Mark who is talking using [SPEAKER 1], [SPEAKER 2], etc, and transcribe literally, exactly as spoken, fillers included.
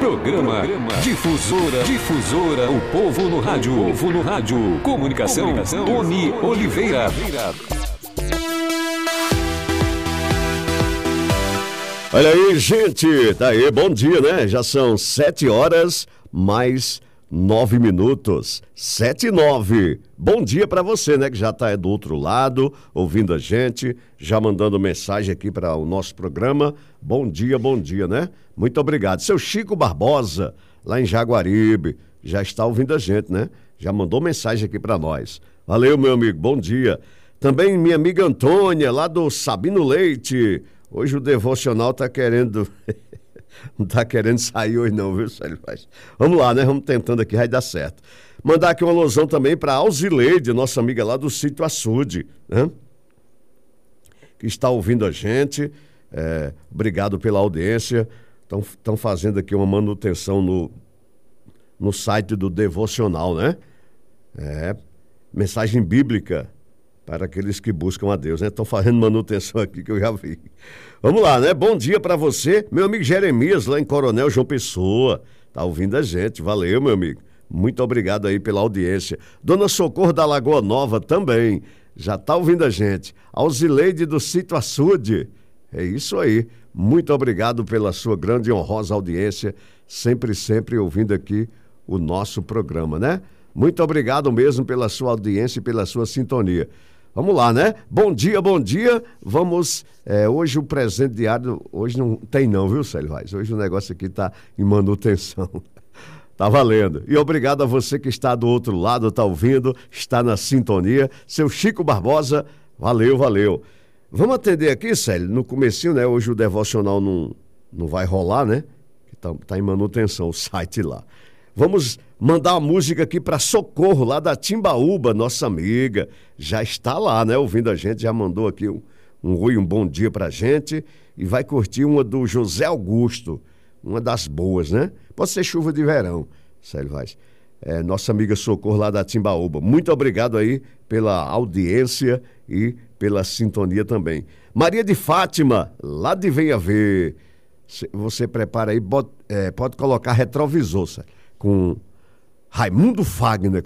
[SPEAKER 1] Programa Difusora, Difusora, o povo no rádio, o povo no rádio. Comunicação, Comunicação Tony Oliveira.
[SPEAKER 2] Olha aí, gente, tá aí, bom dia, né? Já são sete horas mais nove minutos, sete e nove. Bom dia pra você, né, que já tá do outro lado, ouvindo a gente, já mandando mensagem aqui para o nosso programa. Bom dia, bom dia, né? Muito obrigado. Seu Chico Barbosa, lá em Jaguaribe, já está ouvindo a gente, né? Já mandou mensagem aqui para nós. Valeu, meu amigo, bom dia. Também minha amiga Antônia, lá do Sabino Leite. Hoje o devocional tá querendo... não tá querendo sair hoje não, viu, Célio? Vamos lá, né? Vamos tentando aqui, vai dar certo. Mandar aqui uma alusão também para a Alzileide, nossa amiga lá do Sítio Açude, né? Que está ouvindo a gente. É, obrigado pela audiência. Estão fazendo aqui uma manutenção no, no site do devocional, né? É, mensagem bíblica para aqueles que buscam a Deus, né? Estão fazendo manutenção aqui que eu já vi. Vamos lá, né? Bom dia para você, meu amigo Jeremias, lá em Coronel João Pessoa. Tá ouvindo a gente, valeu, meu amigo. Muito obrigado aí pela audiência. Dona Socorro da Lagoa Nova também, já tá ouvindo a gente. Alzileide do Sítio Açude, é isso aí. Muito obrigado pela sua grande e honrosa audiência, sempre, sempre ouvindo aqui o nosso programa, né? Muito obrigado mesmo pela sua audiência e pela sua sintonia. Vamos lá, né? Bom dia, bom dia. Vamos, é, hoje o presente diário, hoje não tem não, viu, Célio Vaz? Hoje o negócio aqui tá em manutenção. Tá valendo. E obrigado a você que está do outro lado, tá ouvindo, está na sintonia. Seu Chico Barbosa, valeu, valeu. Vamos atender aqui, Célio, no comecinho, né? Hoje o devocional não, não vai rolar, né? Tá, tá em manutenção o site lá. Vamos mandar uma música aqui para Socorro, lá da Timbaúba, nossa amiga. Já está lá, né? Ouvindo a gente, já mandou aqui um, um oi, um bom dia pra gente. E vai curtir uma do José Augusto, uma das boas, né? Pode ser Chuva de Verão, Célio Vaz. É, nossa amiga Socorro, lá da Timbaúba. Muito obrigado aí pela audiência e pela sintonia também. Maria de Fátima, lá de Venha Ver. Você prepara aí, bota, é, pode colocar retrovisor, Célio, com Raimundo Fagner.